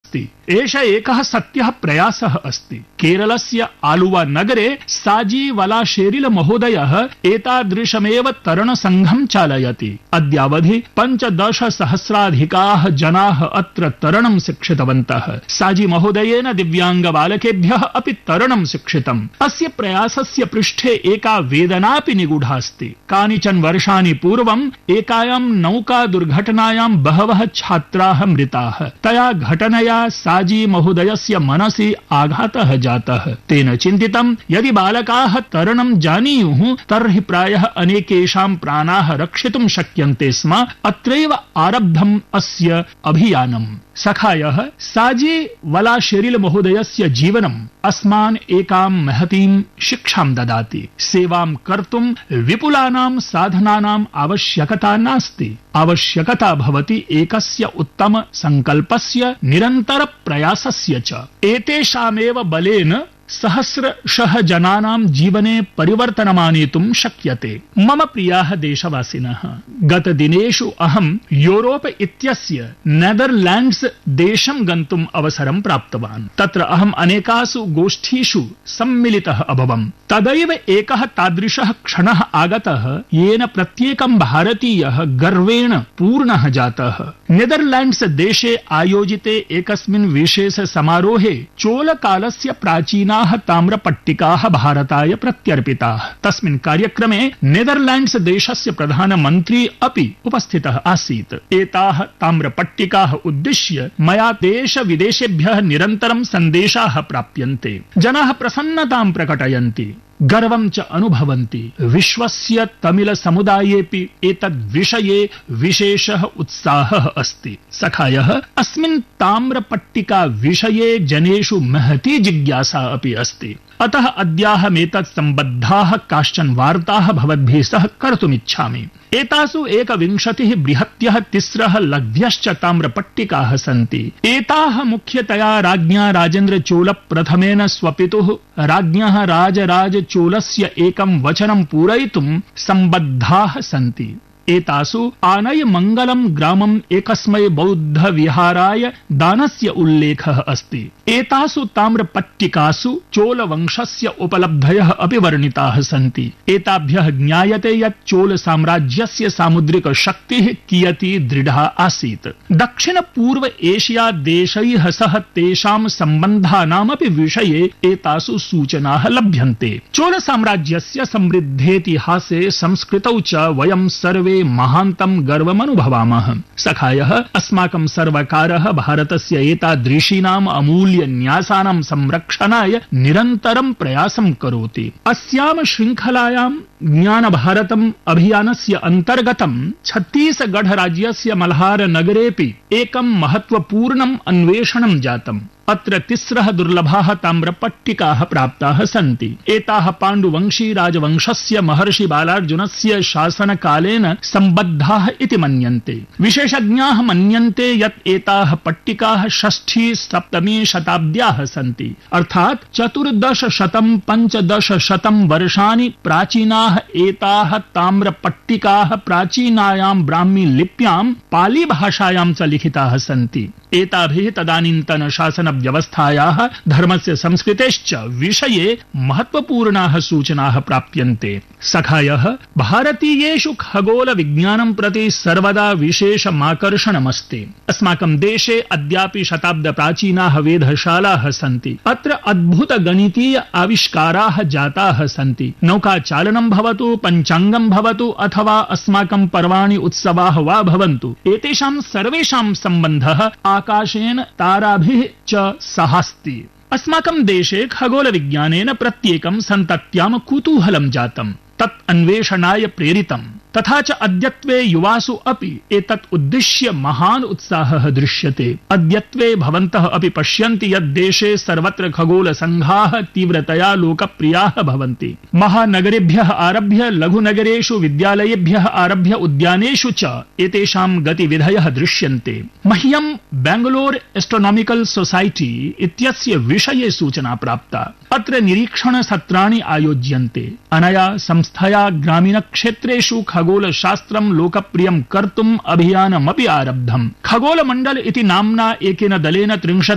एष एकः सत्यः प्रयासः अस्ति। केरलस्य आलुवा नगरे साजी वलाशेरिल महोदयः एतादृशमेव तरणसङ्घं चालयति। अद्यावधि 15,000 जनाः अत्र तरणं शिक्षितवन्तः। साजी महोदयेन दिव्याङ्गबालकेभ्यः अपि तरणं शिक्षितम्। अस्य प्रयासस्य पृष्ठे एका वेदनापि निगूढास्ति। कानिचन वर्षाणि पूर्वम् एकायां नौका दुर्घटनायां बहवः छात्राः मृताः। तया घटनया साजी महोदयस्य मनसि आघातः जातः। तेन चिन्तितं यदि बालकाः तरणं जानीयुः तर्हि प्रायः अनेकेषां प्राणाः रक्षितुं शक्यन्ते स्म। अत्रैव आरब्धम् अस्य अभियानम्। सखायः साजी वलाशेरिल महोदयस्य जीवनम् अस्मान् एकां महतीं शिक्षां ददाति। सेवां कर्तुं विपुलानां साधनानाम् आवश्यकता नास्ति। आवश्यकता भवति एकस्य उत्तम संकल्पस्य निरन्तर प्रयासस्य च। एतेषामेव बलेन सहस्रशः जनानां जीवने परिवर्तनमानेतुं शक्यते। मम प्रियाः देशवासिनः, गतदिनेषु अहं यूरोप इत्यस्य नेदरलैंड्स देशं गन्तुम् अवसरं प्राप्तवान्। तत्र अहम् अनेकासु गोष्ठीषु सम्मिलितः अभवम्। तदैव एकः तादृशः क्षणः आगतः येन प्रत्येकं भारतीयः गर्वेण पूर्णः जातः। नेदरलैंड्स देशे आयोजिते एकस्मिन् विशेष समारोहे चोलकालस्य प्राचीना ताम्रपट्टिकाः भारताय प्रत्यर्पिताः। तस्मिन् कार्यक्रमे नेदरलैंड्स देशस्य प्रधानमन्त्री अपि उपस्थितः आसीत्। एताः ताम्रपट्टिकाः उद्दिश्य मया देश विदेशेभ्यः निरन्तरं सन्देशाः प्राप्यन्ते। जनाः प्रसन्नतां प्रकटयन्ति, गर्वं च अनुभवन्ति। विश्वस्य तमिल समुदायेऽपि एतद्विषये विशेषः उत्साहः अस्ति। सखायः, अस्मिन् ताम्रपट्टिका विषये जनेषु महती जिज्ञासा अपि अस्ति। अतः अद्याहमेतत् सम्बद्धाः काश्चन वार्ताः भवद्भिः सह कर्तुमिच्छामि। एतासु 21 बृहत्यः 3 लघ्व्यश्च ताम्रपट्टिकाः सन्ति। एताः मुख्यतया राज्ञा राजेन्द्र चोल प्रथमेन स्वपितुः राज्ञः राजराज चोलस्य एकं वचनं पूरयितुं सम्बद्धाः सन्ति। एतासु आनय मंगलम ग्रामम् एकस्मै बौद्ध विहाराय दानस्य उल्लेखः अस्ति। एतासु ताम्रपट्टिकासु चोल वंशस्य उपलब्धयः अपि वर्णिताः सन्ति। एताभ्यः ज्ञायते यत् चोल साम्राज्यस्य सामुद्रिक शक्तिः कियती दृढा आसीत्। दक्षिण पूर्व एशिया देशैः सह तेषां सम्बन्धानामपि विषये एतासु सूचनाः लभ्यन्ते। चोल साम्राज्यस्य समृद्धेतिहासे संस्कृतौ च वयं सर्वे महान्तं गर्वमनुभवामः। सखायः, अस्माकं सर्वकारः भारतस्य एतादृशीनाम् अमूल्य न्यासानां संरक्षणाय निरन्तरं प्रयासं करोति। अस्यां श्रृङ्खलायां ज्ञान भारतम् अभियानस्य अन्तर्गतं छत्तीसगढ़ राज्यस्य मल्हार नगरेऽपि एकं महत्वपूर्णम् अन्वेषणं जातम्। अत्र 3 दुर्लभाः ताम्रपट्टिकाः प्राप्ताः सन्ति। एताः पाण्डुवंशी राजवंशस्य महर्षि बालार्जुनस्य शासनकालेन सम्बद्धाः इति मन्यन्ते। विशेषज्ञाः मन्यन्ते यत् एताः पट्टिकाः 6ठी-7मी शताब्द्याः सन्ति। अर्थात् 1400-1500 वर्षाणि प्राचीनाः एताः ताम्रपट्टिकाः प्राचीनायां ब्राह्मी लिप्यां पाली भाषायां च लिखिताः सन्ति। एताभिः तदानीन्तन शासन व्यवस्थायाः धर्मस्य संस्कृतेश्च विषये महत्वपूर्णाः सूचनाः प्राप्यन्ते। सखायः, भारतीयेषु खगोल विज्ञानं प्रति सर्वदा विशेषमाकर्षणमस्ति। अस्माकं देशे अद्यापि शताब्द प्राचीनाः वेधशालाः सन्ति। अत्र अद्भुत गणितीय आविष्काराः जाताः सन्ति। नौकाचालनं भवतु, पञ्चाङ्गं भवतु अथवा अस्माकं पर्वाणि उत्सवाः वा भवन्तु, एतेषां सर्वेषां सम्बन्धः आकाशेन ताराभिः च सहास्ति। अस्माकं देशे खगोल विज्ञानेन प्रत्येकं सन्तत्यां कुतूहलं जातम्, तत् अन्वेषणाय प्रेरितम्। तथा च अद्यत्वे युवासु अपि एतत् उद्दिश्य महान् उत्साहः दृश्यते। अद्यत्वे भवन्तः अपि पश्यन्ति यत् देशे सर्वत्र खगोल संघाः तीव्रतया लोकप्रियाः भवन्ति। महानगरेभ्यः आरभ्य लघुनगरेषु, विद्यालयेभ्यः आरभ्य उद्यानेषु च एतेषां गतिविधयः दृश्यन्ते। मह्यं बेंगलोर एस्ट्रोनॉमिकल सोसाइटी इत्यस्य विषये सूचना प्राप्ता। अत्र निरीक्षण सत्राणि आयोज्यन्ते। अनया संस्थया ग्रामीणक्षेत्रेषु खगोल शास्त्रं लोकप्रियं कर्तुम् अभियानमपि आरब्धम्। खगोल मंडल इति नाम्ना एकेन दलेन 30